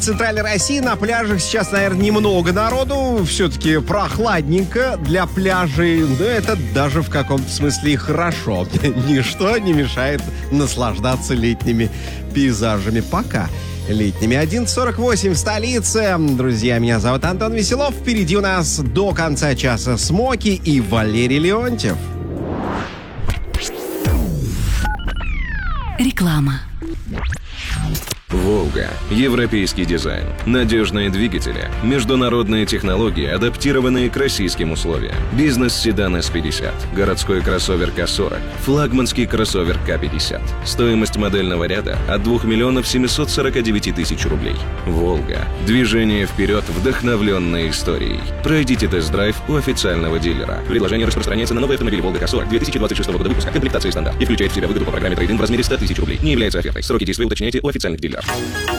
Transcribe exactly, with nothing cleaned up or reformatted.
Центральной России на пляжах сейчас, наверное, немного народу. Все-таки прохладненько для пляжей. Но это даже в каком-то смысле и хорошо. Ничто не мешает наслаждаться летними пейзажами. Пока летними. одиннадцать сорок восемь в столице. Друзья, меня зовут Антон Веселов. Впереди у нас до конца часа Смоки и Валерий Леонтьев. Реклама. «Волга». Европейский дизайн, надежные двигатели, международные технологии, адаптированные к российским условиям. Бизнес-седан эс пятьдесят, городской кроссовер ка сорок, флагманский кроссовер ка пятьдесят. Стоимость модельного ряда от двух миллионов семьсот сорок девять тысяч рублей. «Волга». Движение вперед, вдохновленное историей. Пройдите тест-драйв у официального дилера. Предложение распространяется на новые автомобили «Волга» ка сорок две тысячи двадцать шестого года выпуска. Комплектация стандарт. И включает в себя выгоду по программе трейд-ин в размере сто тысяч рублей. Не является офертой. Сроки действия уточняйте у официальных дилеров.